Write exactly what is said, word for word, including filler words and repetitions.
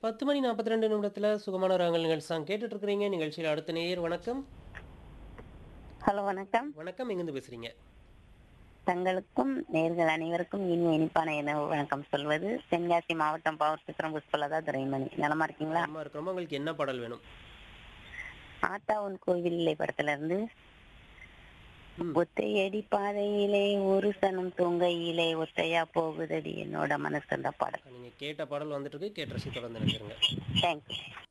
பத்து மணி நாற்பத்தி இரண்டு நிமிடத்துல சுகமான ராகங்கள் நிகழ்ச்சி தான் கேட்டுட்டு இருக்கிறீங்க. நிகழ்ச்சியில அடுத்த நேயர் வணக்கம். ஹலோ வணக்கம். வணக்கம். எங்கிருந்து பேசுறீங்க? தங்களுக்கும் நேர்கள் அனைவருக்கும் இனிய இனிப்பான இரவு வணக்கம் சொல்வது தென்காசி மாவட்டம் பவர் சித்திரம் புஷ்பலதா துரைமணி. நலமா இருக்கீங்களா? நலமா இருக்கிறோமா? உங்களுக்கு என்ன பாடல் வேணும்? ஆத்தாவன் கோவிலை படத்துல இருந்து ம். ஒத்தையடி பாதையிலே ஒரு சனம் தூங்கையிலே ஒத்தையா போகுதடி என்னோட மனசு அந்த பாடல். நீங்க கேட்ட பாடல் வந்துட்டு இருக்கு. கேட்ட ரசி தொடர்ந்து நினைக்கிறேங்க. தேங்க்யூ.